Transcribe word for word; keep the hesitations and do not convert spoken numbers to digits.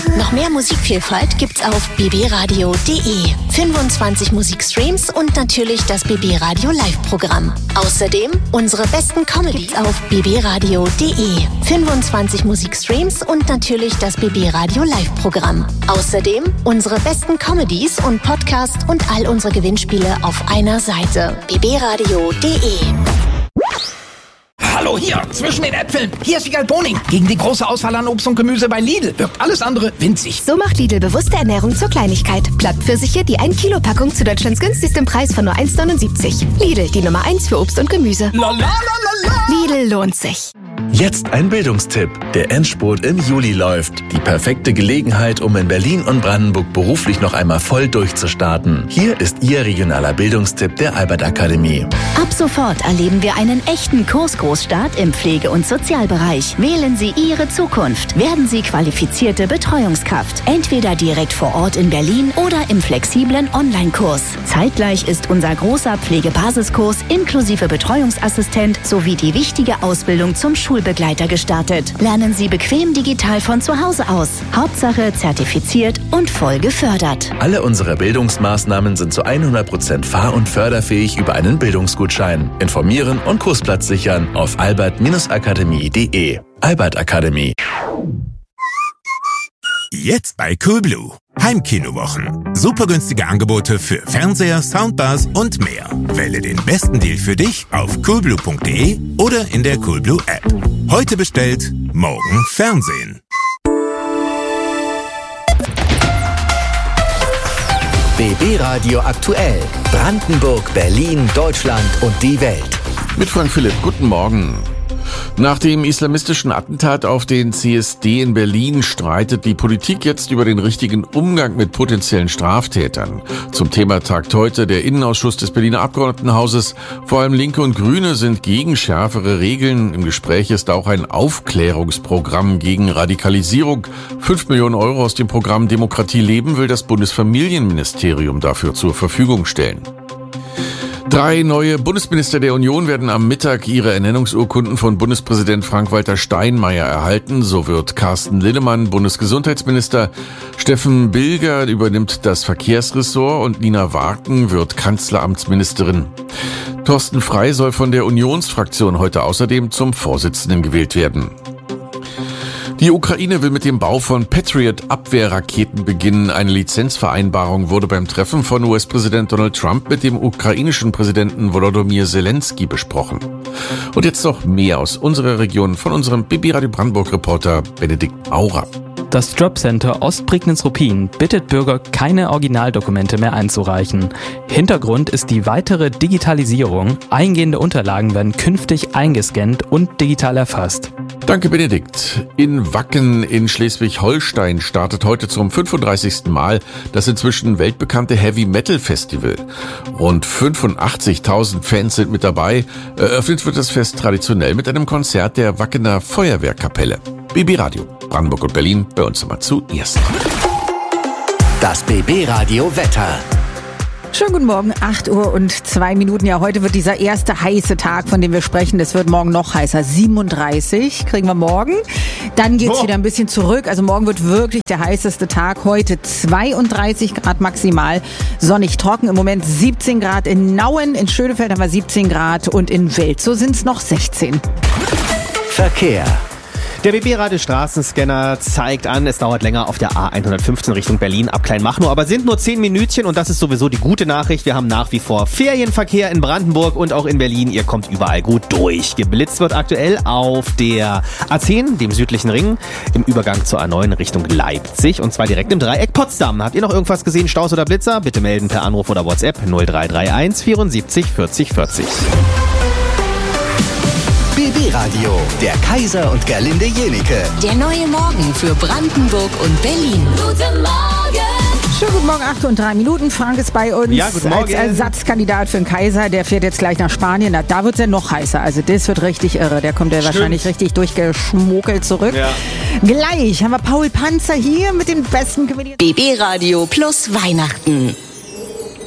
Noch mehr Musikvielfalt gibt's auf b b radio punkt d e. fünfundzwanzig Musikstreams und natürlich das B B Radio Live-Programm. Außerdem unsere besten Comedies auf b b radio punkt d e. fünfundzwanzig Musikstreams und natürlich das B B Radio Live-Programm. Außerdem unsere besten Comedies und Podcasts und all unsere Gewinnspiele auf einer Seite. b b radio punkt d e. Hallo, hier, zwischen den Äpfeln. Hier ist Wiegald Boning. Gegen die große Auswahl an Obst und Gemüse bei Lidl wirkt alles andere winzig. So macht Lidl bewusste Ernährung zur Kleinigkeit. Blattpfirsiche, die ein Kilo Packung zu Deutschlands günstigstem Preis von nur eins neunundsiebzig. Lidl, die Nummer eins für Obst und Gemüse. La, la, la, la, la. Lidl lohnt sich. Jetzt ein Bildungstipp. Der Endspurt im Juli läuft. Die perfekte Gelegenheit, um in Berlin und Brandenburg beruflich noch einmal voll durchzustarten. Hier ist Ihr regionaler Bildungstipp der Albert Akademie. Ab sofort erleben wir einen echten Kursgroßstart im Pflege- und Sozialbereich. Wählen Sie Ihre Zukunft. Werden Sie qualifizierte Betreuungskraft. Entweder direkt vor Ort in Berlin oder im flexiblen Online-Kurs. Zeitgleich ist unser großer Pflegebasiskurs inklusive Betreuungsassistent sowie die wichtige Ausbildung zum Schulbegleiter gestartet. Lernen Sie bequem digital von zu Hause aus. Hauptsache zertifiziert und voll gefördert. Alle unsere Bildungsmaßnahmen sind zu hundert Prozent fahr- und förderfähig über einen Bildungsgutschein. Informieren und Kursplatz sichern auf albert akademie punkt d e. Albert Akademie. Jetzt bei Coolblue. Heimkinowochen. Super günstige Angebote für Fernseher, Soundbars und mehr. Wähle den besten Deal für dich auf coolblue punkt d e oder in der Coolblue App. Heute bestellt, morgen Fernsehen. B B Radio aktuell. Brandenburg, Berlin, Deutschland und die Welt. Mit Frank Philipp, guten Morgen. Nach dem islamistischen Attentat auf den C S D in Berlin streitet die Politik jetzt über den richtigen Umgang mit potenziellen Straftätern. Zum Thema tagt heute der Innenausschuss des Berliner Abgeordnetenhauses. Vor allem Linke und Grüne sind gegen schärfere Regeln. Im Gespräch ist auch ein Aufklärungsprogramm gegen Radikalisierung. Fünf Millionen Euro aus dem Programm Demokratie leben will das Bundesfamilienministerium dafür zur Verfügung stellen. Drei neue Bundesminister der Union werden am Mittag ihre Ernennungsurkunden von Bundespräsident Frank-Walter Steinmeier erhalten. So wird Carsten Linnemann Bundesgesundheitsminister, Steffen Bilger übernimmt das Verkehrsressort und Nina Warken wird Kanzleramtsministerin. Thorsten Frey soll von der Unionsfraktion heute außerdem zum Vorsitzenden gewählt werden. Die Ukraine will mit dem Bau von Patriot-Abwehrraketen beginnen. Eine Lizenzvereinbarung wurde beim Treffen von U S-Präsident Donald Trump mit dem ukrainischen Präsidenten Volodymyr Zelensky besprochen. Und jetzt noch mehr aus unserer Region von unserem B B Radio Brandenburg-Reporter Benedikt Maurer. Das Jobcenter Ostprignitz-Ruppin bittet Bürger, keine Originaldokumente mehr einzureichen. Hintergrund ist die weitere Digitalisierung. Eingehende Unterlagen werden künftig eingescannt und digital erfasst. Danke, Benedikt. In Wacken in Schleswig-Holstein startet heute zum fünfunddreißigsten Mal das inzwischen weltbekannte Heavy-Metal-Festival. Rund fünfundachtzigtausend Fans sind mit dabei. Eröffnet wird das Fest traditionell mit einem Konzert der Wackener Feuerwehrkapelle. B B Radio, Brandenburg und Berlin, bei uns immer zuerst. Das B B Radio Wetter. Schönen guten Morgen, acht Uhr und zwei Minuten. Ja, heute wird dieser erste heiße Tag, von dem wir sprechen. Das wird morgen noch heißer. siebenunddreißig kriegen wir morgen. Dann geht's oh. wieder ein bisschen zurück. Also morgen wird wirklich der heißeste Tag. Heute zweiunddreißig Grad maximal. Sonnig trocken. Im Moment siebzehn Grad in Nauen. In Schönefeld haben wir siebzehn Grad. Und in Welzow sind's noch sechzehn. Verkehr. Der B B-Radio Straßenscanner zeigt an, es dauert länger auf der A hundertfünfzehn Richtung Berlin ab Kleinmachnow, aber sind nur zehn Minütchen und das ist sowieso die gute Nachricht. Wir haben nach wie vor Ferienverkehr in Brandenburg und auch in Berlin. Ihr kommt überall gut durch. Geblitzt wird aktuell auf der A zehn, dem südlichen Ring, im Übergang zur A neun Richtung Leipzig und zwar direkt im Dreieck Potsdam. Habt ihr noch irgendwas gesehen, Staus oder Blitzer? Bitte melden per Anruf oder WhatsApp null drei drei eins vierundsiebzig vierzig vierzig. B B-Radio, der Kaiser und Gerlinde Jenike. Der neue Morgen für Brandenburg und Berlin. Guten Morgen! Schönen guten Morgen, acht und drei Minuten. Frank ist bei uns ja, guten Morgen. Als Ersatzkandidat für den Kaiser. Der fährt jetzt gleich nach Spanien. Da, da wird es ja noch heißer. Also das wird richtig irre. Der kommt ja Stimmt. wahrscheinlich richtig durchgeschmuggelt zurück. Ja. Gleich haben wir Paul Panzer hier mit den besten Comedians. B B-Radio plus Weihnachten.